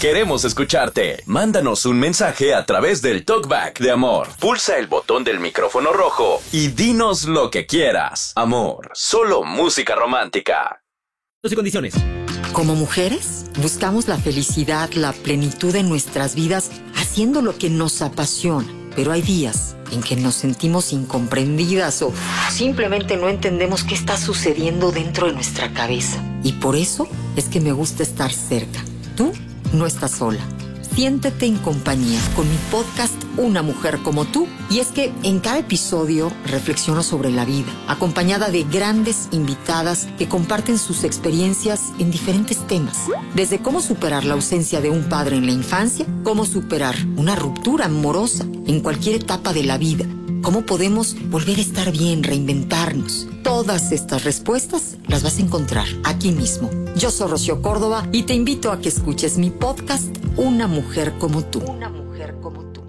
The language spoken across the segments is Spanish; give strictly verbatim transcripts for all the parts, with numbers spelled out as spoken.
Queremos escucharte. Mándanos un mensaje a través del TalkBack de Amor. Pulsa el botón del micrófono rojo y dinos lo que quieras. Amor, solo música romántica. Y condiciones. Como mujeres, buscamos la felicidad, la plenitud en nuestras vidas, haciendo lo que nos apasiona. Pero hay días en que nos sentimos incomprendidas o simplemente no entendemos qué está sucediendo dentro de nuestra cabeza. Y por eso es que me gusta estar cerca. Tú no estás sola. Siéntete en compañía con mi podcast Una Mujer Como Tú. Y es que en cada episodio reflexiono sobre la vida, acompañada de grandes invitadas que comparten sus experiencias en diferentes temas. Desde cómo superar la ausencia de un padre en la infancia, cómo superar una ruptura amorosa en cualquier etapa de la vida, cómo podemos volver a estar bien, reinventarnos. Todas estas respuestas las vas a encontrar aquí mismo. Yo soy Rocío Córdoba y te invito a que escuches mi podcast Una Mujer Como Tú. Una Mujer Como Tú.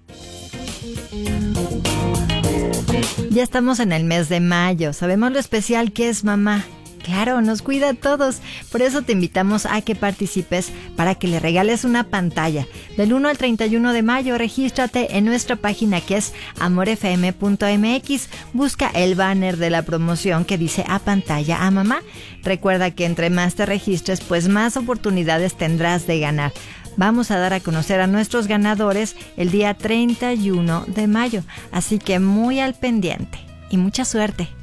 Ya estamos en el mes de mayo. Sabemos lo especial que es mamá. Claro, nos cuida a todos. Por eso te invitamos a que participes para que le regales una pantalla. Del uno al treinta y uno de mayo, regístrate en nuestra página que es amor f m punto m x. Busca el banner de la promoción que dice a pantalla a mamá. Recuerda que entre más te registres, pues más oportunidades tendrás de ganar. Vamos a dar a conocer a nuestros ganadores el día treinta y uno de mayo. Así que muy al pendiente y mucha suerte.